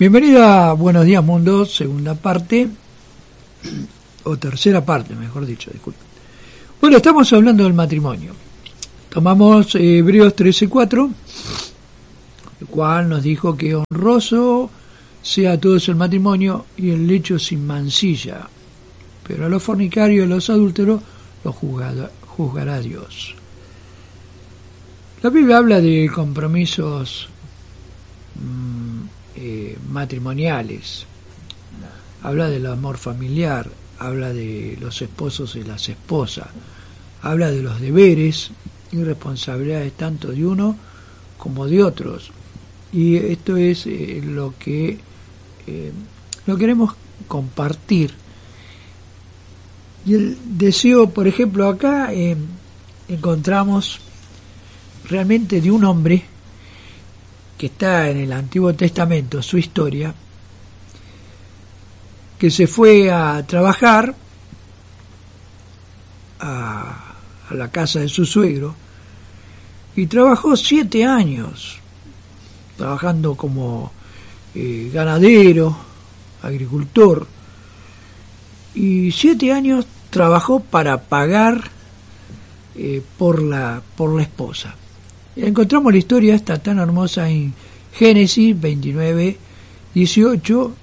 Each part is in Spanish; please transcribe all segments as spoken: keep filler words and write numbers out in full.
Bienvenida a Buenos Días Mundo, segunda parte, o tercera parte, mejor dicho, disculpe. Bueno, estamos hablando del matrimonio. Tomamos eh, Hebreos trece cuatro, el cual nos dijo que honroso sea a todos el matrimonio y el lecho sin mancilla, pero a los fornicarios y a los adúlteros los juzgará, juzgará Dios. La Biblia habla de compromisos mmm, eh, matrimoniales, habla del amor familiar, habla de los esposos y las esposas, habla de los deberes y responsabilidades tanto de uno como de otros. Y esto es eh, lo que eh, lo queremos compartir. Y el deseo, por ejemplo, acá eh, encontramos realmente de un hombre que está en el Antiguo Testamento, su historia, que se fue a trabajar a, a la casa de su suegro y trabajó siete años trabajando como eh, ganadero, agricultor, y siete años trabajó para pagar eh, por la por la esposa. Y encontramos la historia esta tan hermosa en Génesis veintinueve, dieciocho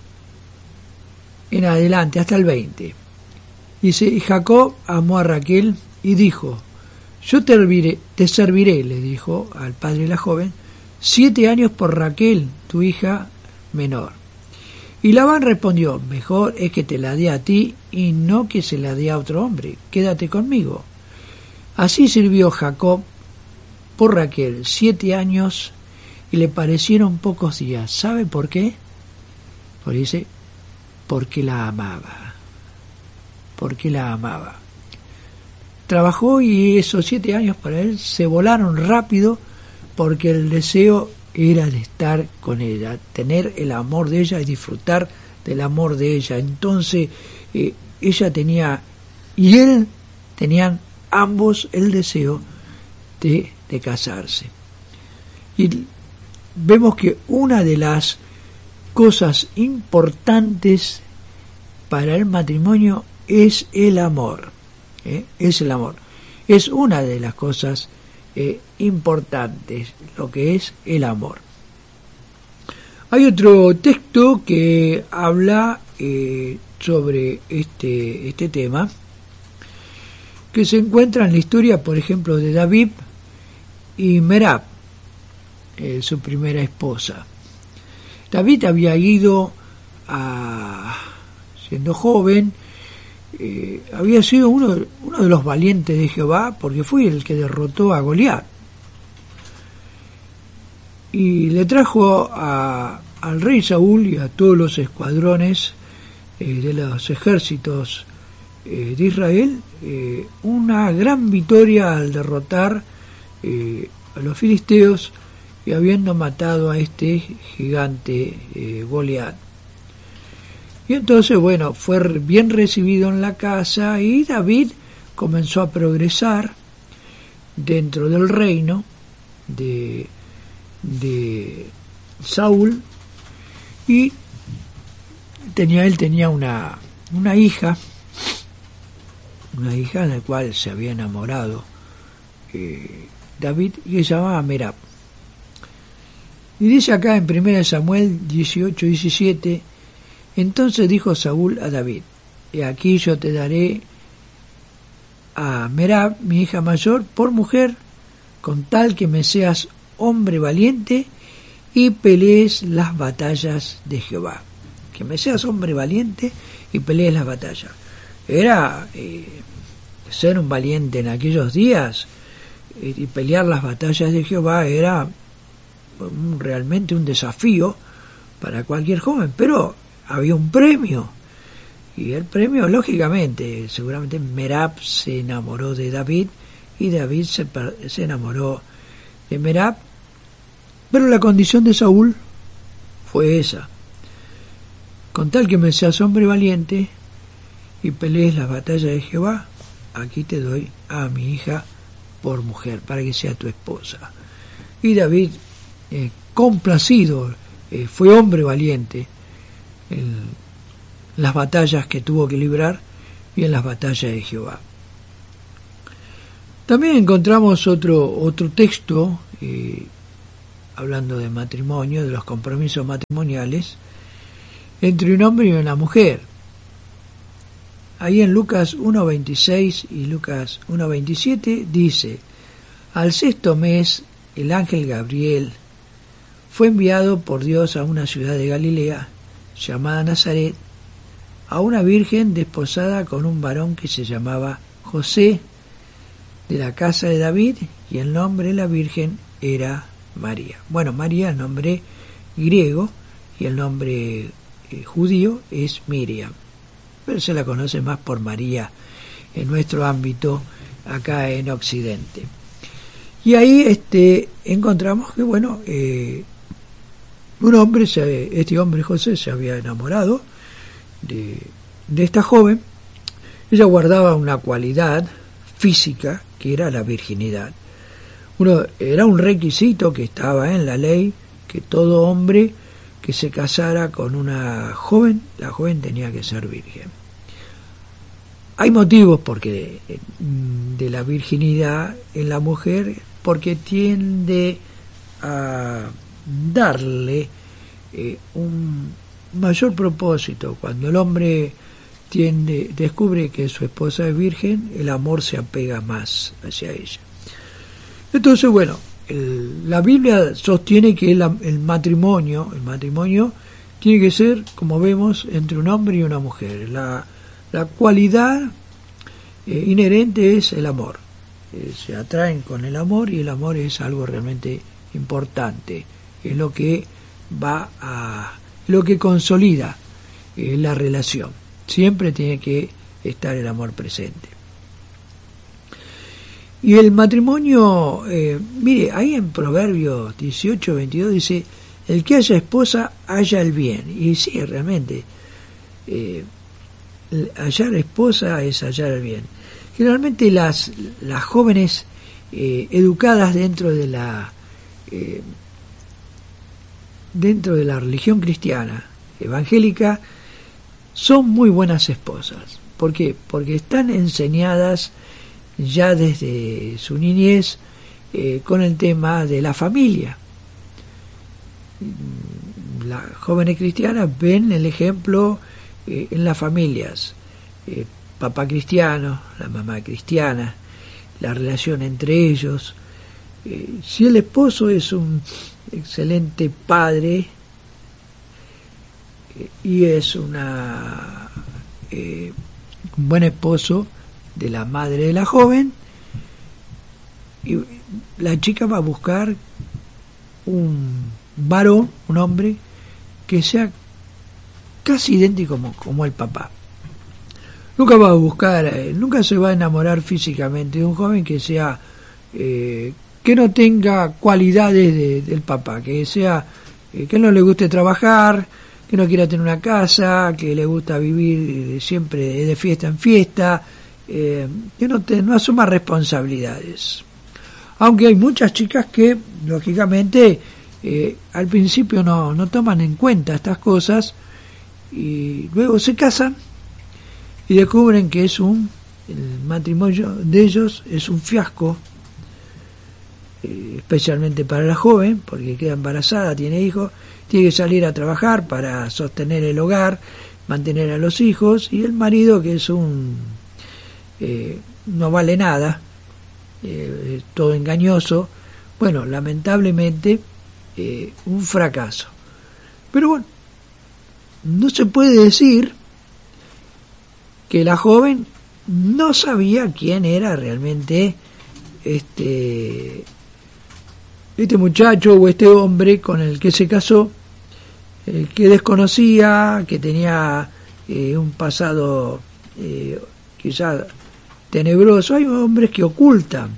en adelante, hasta el veinte. Dice, y Jacob amó a Raquel y dijo, yo te serviré, te serviré, le dijo al padre de la joven, siete años por Raquel, tu hija menor. Y Labán respondió, mejor es que te la dé a ti y no que se la dé a otro hombre, quédate conmigo. Así sirvió Jacob por Raquel siete años y le parecieron pocos días. ¿Sabe por qué? Porque dice, porque la amaba, porque la amaba. Trabajó y esos siete años para él se volaron rápido porque el deseo era de estar con ella, tener el amor de ella y disfrutar del amor de ella. Entonces eh, ella tenía y él tenían ambos el deseo de, de casarse. Y vemos que una de las cosas importantes para el matrimonio es el amor, ¿eh? es el amor. Es una de las cosas eh, importantes, lo que es el amor. Hay otro texto que habla eh, sobre este, este tema, que se encuentra en la historia, por ejemplo, de David y Merab, eh, su primera esposa. David había ido a, siendo joven, eh, había sido uno, uno de los valientes de Jehová, porque fue el que derrotó a Goliat. Y le trajo a, al rey Saúl y a todos los escuadrones eh, de los ejércitos eh, de Israel eh, una gran victoria al derrotar eh, a los filisteos y habiendo matado a este gigante eh, Goliat. Y entonces, bueno, fue bien recibido en la casa y David comenzó a progresar dentro del reino de, de Saúl y tenía él tenía una, una hija, una hija de la cual se había enamorado eh, David y que se llamaba Merab. Y dice acá en primera Samuel dieciocho diecisiete, entonces dijo Saúl a David, he aquí yo te daré a Merab, mi hija mayor, por mujer, con tal que me seas hombre valiente y pelees las batallas de Jehová. Que me seas hombre valiente y pelees las batallas. Era eh, ser un valiente en aquellos días eh, y pelear las batallas de Jehová era un, realmente un desafío para cualquier joven, pero había un premio, y el premio, lógicamente, seguramente Merab se enamoró de David y David se, se enamoró de Merab, pero la condición de Saúl fue esa, con tal que me seas hombre valiente y pelees las batallas de Jehová, aquí te doy a mi hija por mujer, para que sea tu esposa. Y David, eh, complacido, eh, fue hombre valiente en las batallas que tuvo que librar y en las batallas de Jehová. También encontramos otro, otro texto, eh, hablando de matrimonio, de los compromisos matrimoniales, entre un hombre y una mujer. Ahí en Lucas uno veintiséis y Lucas uno veintisiete dice: al sexto mes el ángel Gabriel fue enviado por Dios a una ciudad de Galilea llamada Nazaret, a una virgen desposada con un varón que se llamaba José, de la casa de David, y el nombre de la virgen era María. Bueno, María es el nombre griego y el nombre eh, judío es Miriam, pero se la conoce más por María en nuestro ámbito acá en Occidente. Y ahí este encontramos que bueno, eh, un hombre, se, este hombre José se había enamorado de, de esta joven. Ella guardaba una cualidad física que era la virginidad. Uno, era un requisito que estaba en la ley, que todo hombre que se casara con una joven, la joven tenía que ser virgen. Hay motivos porque de, de la virginidad en la mujer, porque tiende a darle eh, un mayor propósito. Cuando el hombre tiende, descubre que su esposa es virgen, el amor se apega más hacia ella. Entonces, bueno, el, la Biblia sostiene que el, el matrimonio, el matrimonio tiene que ser, como vemos, entre un hombre y una mujer. La, la cualidad eh, inherente es el amor. Eh, se atraen con el amor y el amor es algo realmente importante. Es lo que va a, lo que consolida eh, la relación. Siempre tiene que estar el amor presente. Y el matrimonio, eh, mire, ahí en Proverbios dieciocho veintidós dice: el que haya esposa, haya el bien. Y sí, realmente, eh, hallar esposa es hallar el bien. Generalmente las, las jóvenes eh, educadas dentro de la eh, dentro de la religión cristiana evangélica son muy buenas esposas. ¿Por qué? Porque están enseñadas ya desde su niñez eh, con el tema de la familia. Las jóvenes cristianas ven el ejemplo eh, en las familias. Eh, papá cristiano, la mamá cristiana, la relación entre ellos. Eh, si el esposo es un excelente padre eh, y es una eh, un buen esposo de la madre de la joven, y la chica va a buscar un varón, un hombre que sea casi idéntico como, como el papá. Nunca va a buscar, eh, nunca se va a enamorar físicamente de un joven que sea eh, que no tenga cualidades de, del papá, que sea eh, que no le guste trabajar, que no quiera tener una casa, que le gusta vivir eh, siempre de fiesta en fiesta, eh, que no, te, no asuma responsabilidades. Aunque hay muchas chicas que, lógicamente, eh, al principio no, no toman en cuenta estas cosas y luego se casan y descubren que es un el matrimonio de ellos es un fiasco, eh, especialmente para la joven, porque queda embarazada, tiene hijos, tiene que salir a trabajar para sostener el hogar, mantener a los hijos, y el marido, que es un eh, no vale nada, eh, es todo engañoso. Bueno, lamentablemente eh, un fracaso. Pero bueno, no se puede decir que la joven no sabía quién era realmente este este muchacho o este hombre con el que se casó, eh, que desconocía, que tenía eh, un pasado eh, quizás tenebroso. Hay hombres que ocultan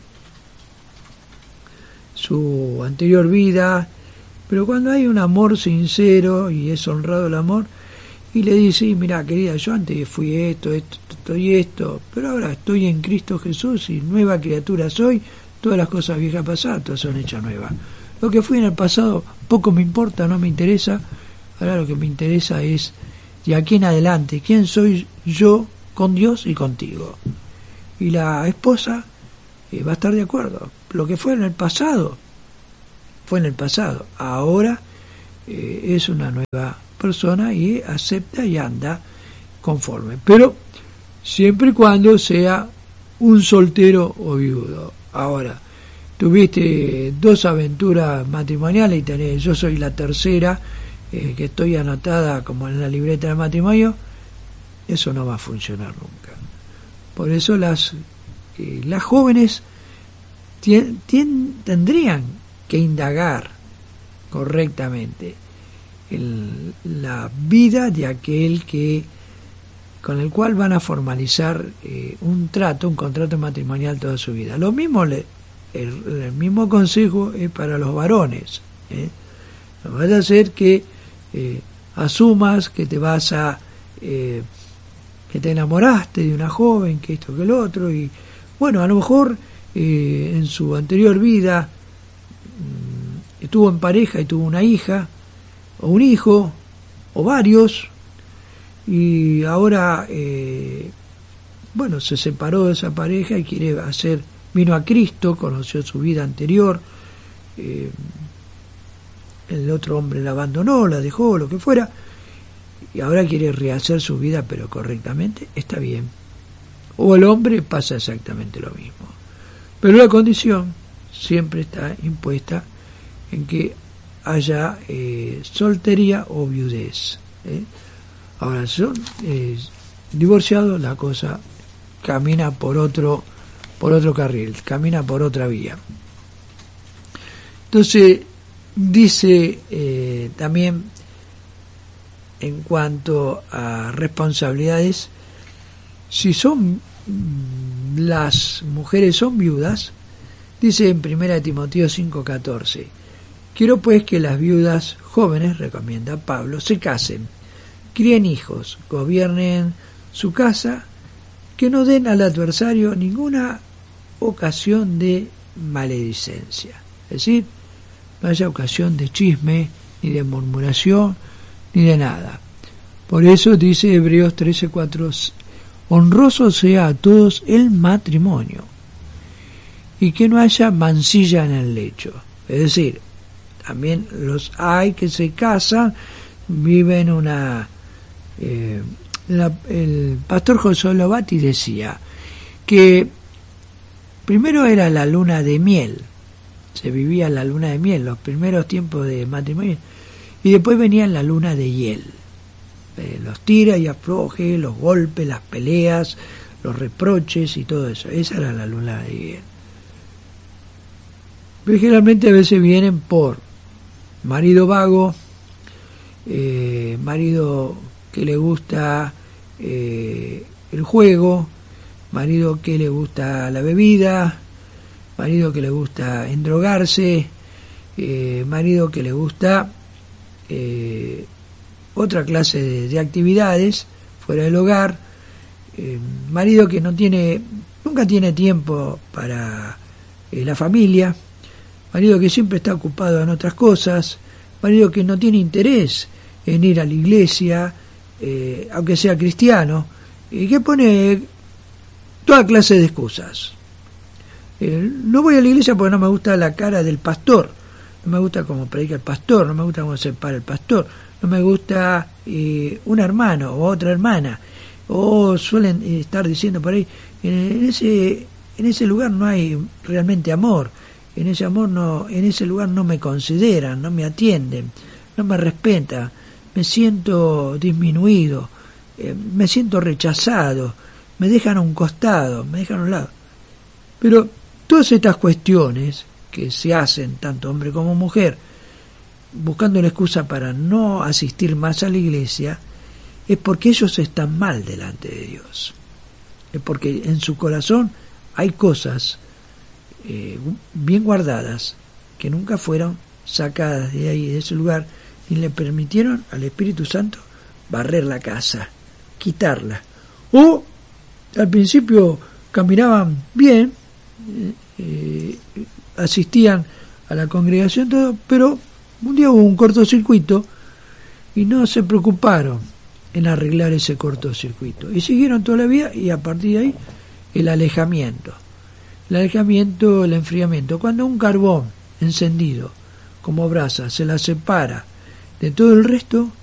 su anterior vida, pero cuando hay un amor sincero y es honrado el amor, y le dice: mira, querida, yo antes fui esto, esto, esto y esto, pero ahora estoy en Cristo Jesús y nueva criatura soy, todas las cosas viejas pasadas, todas son hechas nuevas. Lo que fui en el pasado poco me importa, no me interesa. Ahora lo que me interesa es de aquí en adelante, quién soy yo con Dios y contigo. Y la esposa eh, va a estar de acuerdo. Lo que fue en el pasado, fue en el pasado. Ahora eh, es una nueva persona y acepta y anda conforme. Pero siempre y cuando sea un soltero o viudo. Ahora, tuviste dos aventuras matrimoniales y tenés, yo soy la tercera, eh, que estoy anotada como en la libreta de matrimonio, eso no va a funcionar nunca. Por eso las eh, las jóvenes tien, tien, tendrían que indagar correctamente en la vida de aquel que con el cual van a formalizar eh, un trato, un contrato matrimonial toda su vida. Lo mismo le, el, el mismo consejo es para los varones. ¿eh? No vaya a ser que eh, asumas que te vas a eh, que te enamoraste de una joven, que esto, que el otro, y bueno, a lo mejor eh, en su anterior vida mmm, estuvo en pareja y tuvo una hija, o un hijo, o varios, y ahora, eh, bueno, se separó de esa pareja y quiere hacer, vino a Cristo, conoció su vida anterior, eh, el otro hombre la abandonó, la dejó, lo que fuera, y ahora quiere rehacer su vida, pero correctamente, está bien. O el hombre pasa exactamente lo mismo. Pero la condición siempre está impuesta en que haya eh, soltería o viudez. ¿eh? Ahora, son eh, divorciados, la cosa camina por otro, por otro carril, camina por otra vía. Entonces, dice eh, también, en cuanto a responsabilidades, si son las mujeres son viudas, dice en primera Timoteo cinco catorce, quiero pues que las viudas jóvenes, recomienda Pablo, se casen, críen hijos, gobiernen su casa, que no den al adversario ninguna ocasión de maledicencia, es decir, no haya ocasión de chisme, ni de murmuración, ni de nada. Por eso dice Hebreos trece cuatro, honroso sea a todos el matrimonio, y que no haya mancilla en el lecho. Es decir, también los hay que se casan, viven una... Eh, la, el pastor José Lovati decía que primero era la luna de miel, se vivía la luna de miel, los primeros tiempos de matrimonio, y después venía la luna de hiel, eh, los tira y afloje, los golpes, las peleas, los reproches y todo eso. Esa era la luna de hiel. Pero generalmente a veces vienen por marido vago, eh, marido que le gusta eh, el juego, marido que le gusta la bebida, marido que le gusta endrogarse, eh, marido que le gusta eh, otra clase de, de actividades fuera del hogar, eh, marido que no tiene, nunca tiene tiempo para eh, la familia, marido que siempre está ocupado en otras cosas, marido que no tiene interés en ir a la iglesia, eh, aunque sea cristiano, y que pone toda clase de excusas. Eh, no voy a la iglesia porque no me gusta la cara del pastor, no me gusta cómo predica el pastor, no me gusta cómo se para el pastor, no me gusta eh, un hermano o otra hermana, o suelen estar diciendo por ahí, en ese, en ese lugar no hay realmente amor, en ese amor no, en ese lugar no me consideran, no me atienden, no me respetan, me siento disminuido, eh, me siento rechazado, me dejan a un costado, me dejan a un lado. Pero todas estas cuestiones que se hacen, tanto hombre como mujer, buscando la excusa para no asistir más a la iglesia, es porque ellos están mal delante de Dios. Es porque en su corazón hay cosas eh, bien guardadas que nunca fueron sacadas de ahí, de ese lugar, ni le permitieron al Espíritu Santo barrer la casa, quitarla. O al principio caminaban bien, eh, asistían a la congregación, todo, pero un día hubo un cortocircuito y no se preocuparon en arreglar ese cortocircuito. Y siguieron toda la vida y a partir de ahí el alejamiento. El alejamiento, el enfriamiento. Cuando un carbón encendido como brasa se la separa de todo el resto,